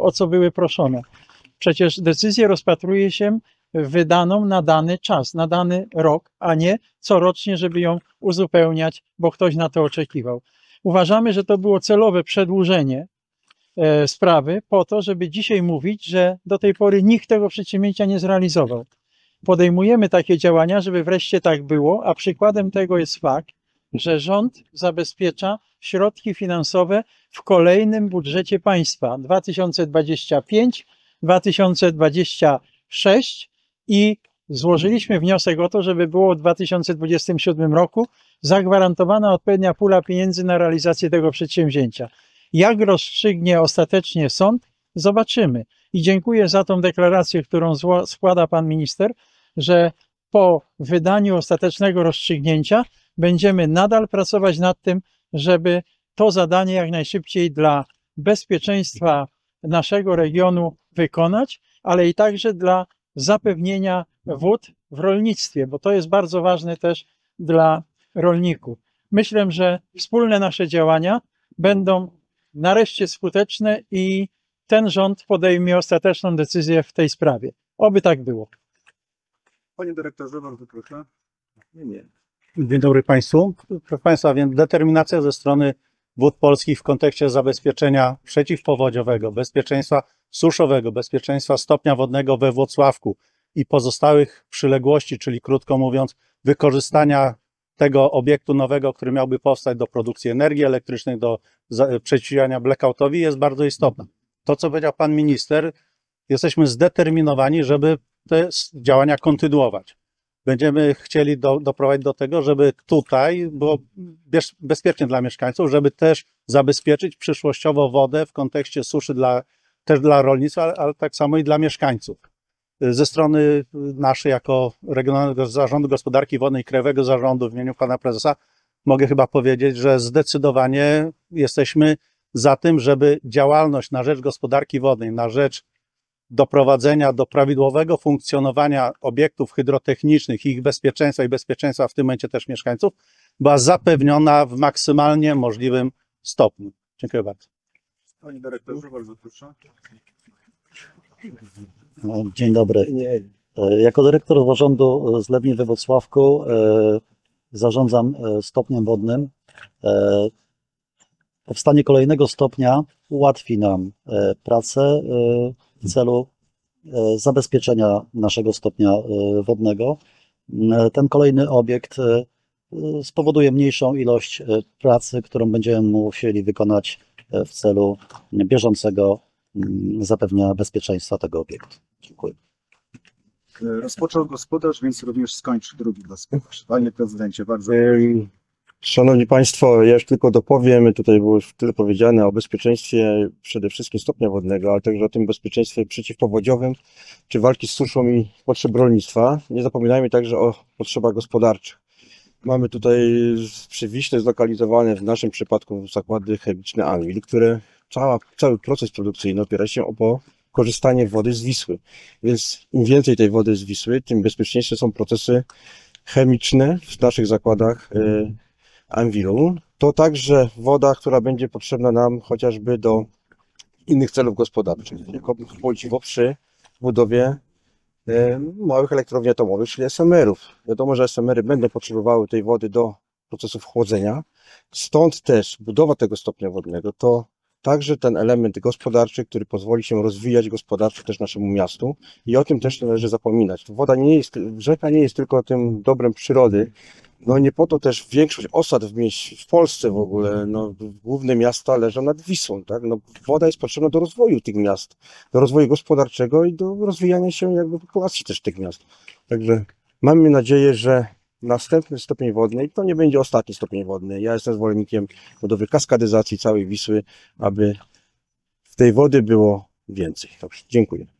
o co były proszone. Przecież decyzję rozpatruje się wydaną na dany czas, na dany rok, a nie corocznie, żeby ją uzupełniać, bo ktoś na to oczekiwał. Uważamy, że to było celowe przedłużenie sprawy po to, żeby dzisiaj mówić, że do tej pory nikt tego przedsięwzięcia nie zrealizował. Podejmujemy takie działania, żeby wreszcie tak było, a przykładem tego jest fakt, że rząd zabezpiecza środki finansowe w kolejnym budżecie państwa 2025-2026 i złożyliśmy wniosek o to, żeby było w 2027 roku zagwarantowana odpowiednia pula pieniędzy na realizację tego przedsięwzięcia. Jak rozstrzygnie ostatecznie sąd, zobaczymy. I dziękuję za tą deklarację, którą składa pan minister, że po wydaniu ostatecznego rozstrzygnięcia będziemy nadal pracować nad tym, żeby to zadanie jak najszybciej dla bezpieczeństwa naszego regionu wykonać, ale i także dla zapewnienia wód w rolnictwie, bo to jest bardzo ważne też dla rolników. Myślę, że wspólne nasze działania będą nareszcie skuteczne i ten rząd podejmie ostateczną decyzję w tej sprawie. Oby tak było. Panie dyrektorze, bardzo proszę. Nie. Dzień dobry Państwu. Proszę Państwa, więc determinacja ze strony Wód Polskich w kontekście zabezpieczenia przeciwpowodziowego, bezpieczeństwa suszowego, bezpieczeństwa stopnia wodnego we Włocławku i pozostałych przyległości, czyli krótko mówiąc, wykorzystania tego obiektu nowego, który miałby powstać do produkcji energii elektrycznej, do przeciwdziałania blackoutowi, jest bardzo istotna. To, co powiedział Pan Minister, jesteśmy zdeterminowani, żeby te działania kontynuować. Będziemy chcieli doprowadzić do tego, żeby tutaj było bezpiecznie dla mieszkańców, żeby też zabezpieczyć przyszłościowo wodę w kontekście suszy też dla rolnictwa, ale tak samo i dla mieszkańców. Ze strony naszej jako Regionalnego Zarządu Gospodarki Wodnej i Krajowego Zarządu w imieniu Pana Prezesa mogę chyba powiedzieć, że zdecydowanie jesteśmy za tym, żeby działalność na rzecz gospodarki wodnej, na rzecz doprowadzenia do prawidłowego funkcjonowania obiektów hydrotechnicznych, ich bezpieczeństwa i bezpieczeństwa w tym momencie też mieszkańców, była zapewniona w maksymalnie możliwym stopniu. Dziękuję bardzo. Panie dyrektorze, bardzo proszę. Dzień dobry. Jako dyrektor zarządu Zlewni we Włocławku zarządzam stopniem wodnym. Powstanie kolejnego stopnia ułatwi nam pracę w celu zabezpieczenia naszego stopnia wodnego. Ten kolejny obiekt spowoduje mniejszą ilość pracy, którą będziemy musieli wykonać w celu bieżącego zapewnienia bezpieczeństwa tego obiektu. Dziękuję. Rozpoczął gospodarz, więc również skończy drugi gospodarz. Panie prezydencie, bardzo. Szanowni Państwo, ja już tylko dopowiem, tutaj było już tyle powiedziane o bezpieczeństwie przede wszystkim stopnia wodnego, ale także o tym bezpieczeństwie przeciwpowodziowym, czy walki z suszą i potrzeb rolnictwa. Nie zapominajmy także o potrzebach gospodarczych. Mamy tutaj przy Wiśle zlokalizowane w naszym przypadku zakłady chemiczne Anwil, które cały proces produkcyjny opiera się o korzystanie wody z Wisły. Więc im więcej tej wody z Wisły, tym bezpieczniejsze są procesy chemiczne w naszych zakładach Anwilu. To także woda, która będzie potrzebna nam chociażby do innych celów gospodarczych, jako paliwo przy budowie małych elektrowni atomowych, czyli SMR-ów. Wiadomo, że SMR-y będą potrzebowały tej wody do procesów chłodzenia. Stąd też budowa tego stopnia wodnego to także ten element gospodarczy, który pozwoli się rozwijać gospodarczo też naszemu miastu i o tym też należy zapominać. Woda nie jest, rzeka nie jest tylko tym dobrem przyrody. No nie po to też większość osad w Polsce w ogóle, no, główne miasta leżą nad Wisłą, tak? No, woda jest potrzebna do rozwoju tych miast, do rozwoju gospodarczego i do rozwijania się jakby populacji też tych miast. Także mamy nadzieję, że następny stopień wodny, i to nie będzie ostatni stopień wodny. Ja jestem zwolennikiem budowy kaskadyzacji całej Wisły, aby tej wody było więcej. Dobrze, dziękuję.